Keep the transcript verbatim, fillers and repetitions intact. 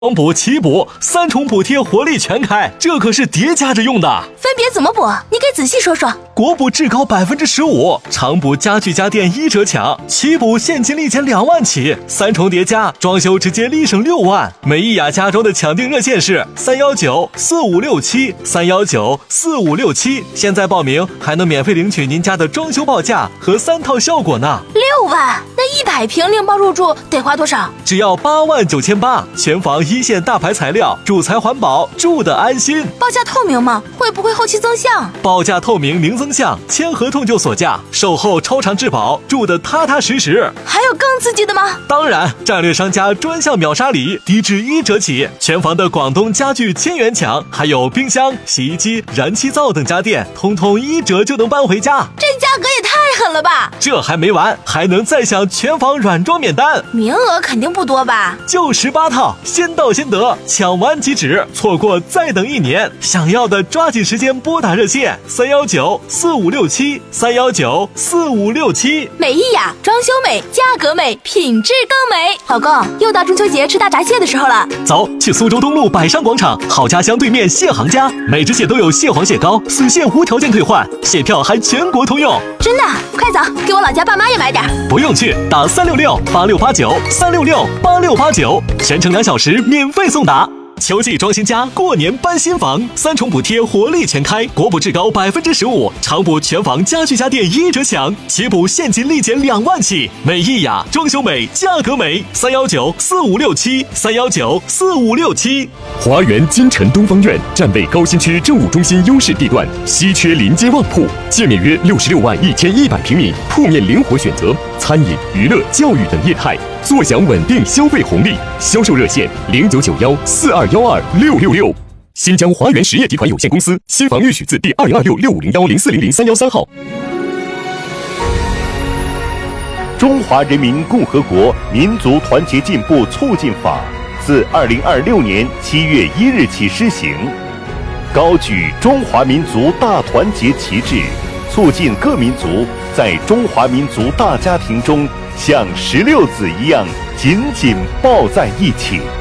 双补、齐补三重补贴活力全开，这可是叠加着用的。 分别怎么补？你给仔细说说。 国补至高百分之十五，常补家具家电一折抢，齐补现金立减两万起，三重叠加，装修直接立省六万。美意雅家装的抢订热线是三幺九四五六七三幺九四五六七，现在报名还能免费领取您家的装修报价和三套效果呢。 六万，那一百平另报入住得花多少？ 只要八万九千八，全房一线大牌材料，主材环保，住得安心。 报价透明吗？会不会后期增项？ 报价透明零增项，签合同就锁价，售后超长质保，住得踏踏实实。 还有更刺激的吗？ 当然，战略商家专项秒杀礼，低至一折起，全房的广东家具千元抢，还有冰箱、洗衣机、燃气灶等家电，通通一折就能搬回家。 这价格也太狠了吧！ 这还没完，还能再享全房软装免单， 名额肯定不多吧？ 就十八套，先到先得，抢完即止，错过再等一年。想要的抓紧时间拨打热线三幺九四五六七三幺九四五六七。 美意雅，装修美，价格美，品质更美。老公，又到中秋节吃大闸蟹的时候了， 走，去苏州东路百商广场好家乡对面蟹行家，每只蟹都有蟹黄蟹膏，死蟹无条件退换，蟹票还全国通用。 真的？快走，给我老家爸妈也买点。 不用去，打三六六八六八九三六六八六八九，全程两小时免费送达。秋季装新家，过年搬新房，三重补贴活力全开，国补至高百分之十五，常补全房家具家电一折抢，齐补现金立减两万起。美意雅，装修美，价格美，三幺九四五六七三幺九四五六七。 华园金城东方院站位高新区政务中心优势地段，稀缺临街旺铺，界面约六十六万一千一百平米，铺面灵活选择，餐饮、娱乐、教育等业态，坐享稳定消费红利。销售热线零九九幺四二幺二六六六。新疆华园实业集团有限公司，新房预许字第二零二六六五零幺零四零零三幺三号。 中华人民共和国民族团结进步促进法自二零二六年七月一日起施行，高举中华民族大团结旗帜，促进各民族在中华民族大家庭中像石榴籽一样紧紧抱在一起。